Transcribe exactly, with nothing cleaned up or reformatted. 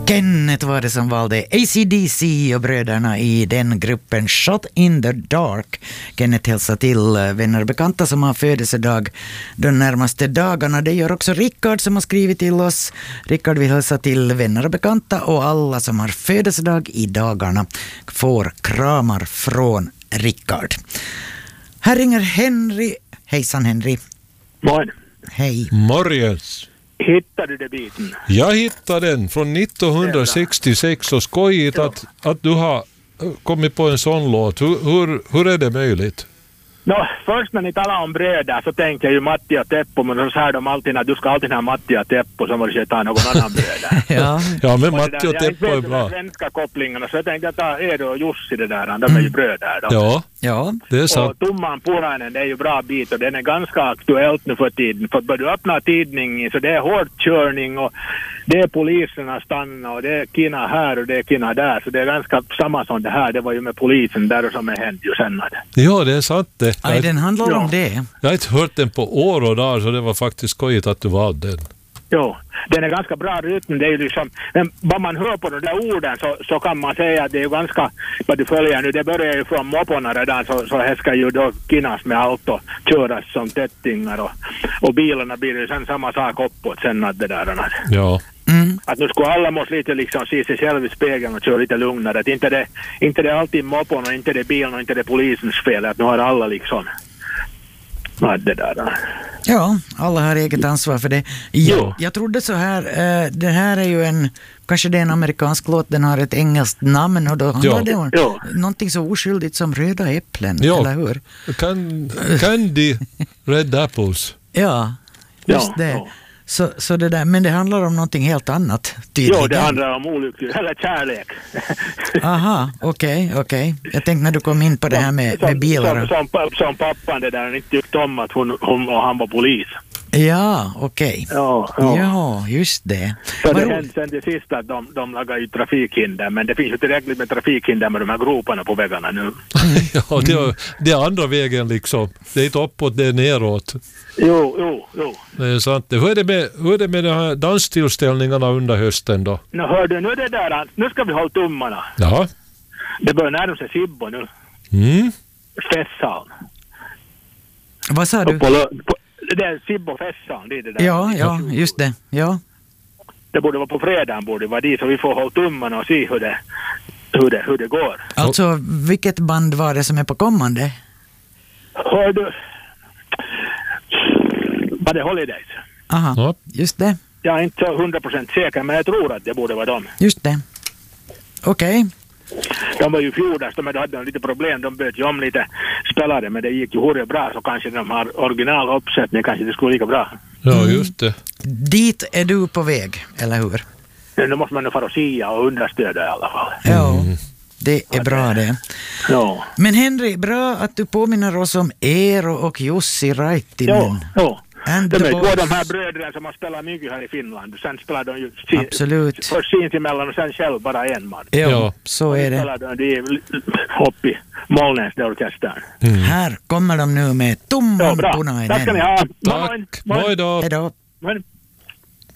Kenneth var det som valde A C D C och bröderna i den gruppen Shot in the Dark. Kenneth hälsar till vänner och bekanta som har födelsedag de närmaste dagarna. Det gör också Rickard som har skrivit till oss. Rickard vill hälsa till vänner och bekanta och alla som har födelsedag i dagarna får kramar från Rickard. Här ringer Henry. Hejsan Henry. Morgon. Hej. Morgens. Hittade du det biten? Jag hittade den från nittonhundrasextiosex och skojigt ja. att, att du har kommit på en sån låt. Hur, hur, hur är det möjligt? No, först när ni talar om bröder så tänkte jag ju Matti och Teppo, men så säger de alltid att du ska alltid ha Matti och Teppo som var det ta någon annan bröder. ja. ja, men och Matti och Teppo är bra. Jag vet svenska kopplingarna så jag tänkte att ta Edo och Jussi det där, de är ju bröder då. Ja, ja, det är sant. Och Tumman Purainen, det är ju bra bit och den är ganska aktuellt nu för tiden. För att du öppnar tidningen så det är hårdkörning och det är poliserna stanna och det är kina här och det är kina där. Så det är ganska samma som det här. Det var ju med polisen där och som är hänt ju sen. Ja, det är sant det. Aj, den handlar ja. om det. Jag har inte hört den på år och dagar så det var faktiskt skojigt att du valde den. Jo, den är ganska bra rytm. Det är ju liksom, men vad man hör på de där orden så, så kan man säga att det är ganska, vad du följer nu, det börjar ju från mopporna redan så, så här ska ju då kinnas med allt och köras som tättingar och, och bilarna blir ju sen samma sak uppåt sen att det där. Ja. Mm. Att nu skulle alla måste lite liksom se sig själv i spegeln och köra lite lugnare. Att inte det, inte det alltid moppon och inte det bilen och inte det polisens fel. Att nu har alla liksom det där. Ja, alla har eget ansvar för det. Jag, jag trodde så här, eh, det här är ju en, kanske det är en amerikansk låt, den har ett engelskt namn och då handlar ja. det om ja. någonting så oskyldigt som röda äpplen, ja. eller hur? Can, candy Red Apples. Ja, just ja, det. Ja. Så, så det där, men det handlar om någonting helt annat, tydligen. Jo, det handlar om olyckor, eller kärlek. Aha, okej, okay, okej. Okay. Jag tänkte när du kom in på det här med, som, med bilar. Som, som, som pappan det där inte tyckte om att hon, hon och han var polis. Ja, okej. Okay. Ja, ja. ja, just det. Så det hände sen till sist att de, de lagar ju trafikhinder, men det finns ju tillräckligt med trafikhinder med de här groparna på vägarna nu. ja, det är, det är andra vägen liksom. Det är inte uppåt, det är neråt. Jo, jo, jo. Det är sant. Hur är det med, hur är det med de här danstillställningarna under hösten då? Nu hör du, nu är det där, nu ska vi hålla tummarna. Ja. Det börjar närma sig Sibbo nu. Mm. Festsalen. Vad sa du? På, på, det är Sibbo festsalen, det är det där. Ja, ja, just det. Ja. Det borde vara på fredagen, borde vara dit så vi får hålla tummarna och se hur det, hur det, hur det går. Alltså, vilket band var det som är på kommande? Hör du, var det Holidays? Aha, ja. Just det. Jag är inte så hundra procent säker, men jag tror att det borde vara dem. Just det. Okej. Okay. De var ju fjordast, de hade lite problem, de böt ju om lite spelare, men det gick ju hurra bra, så kanske de har original uppsättning, kanske det skulle lika bra. Ja, just det. Dit är du på väg, eller hur? Men då måste man nog fara och sia och understöda i alla fall. Ja, det är bra det. Ja. Men Henry, bra att du påminner oss om Eero och Jussi Raittinen. Ja, ja. And de är the två boys. de här bröderna som har spelat mycket här i Finland. Sen spelar de ju sin, Absolut. först sinsemellan och sen själv bara en man. Ja, Ja. så är det. Spelar de, de är uppe i Molnäs, det orkestern. Mm. Här kommer de nu med Tumman Ja, bra. Punainen. Tack ska ni ha. Tack. Moi då. Hej då. Men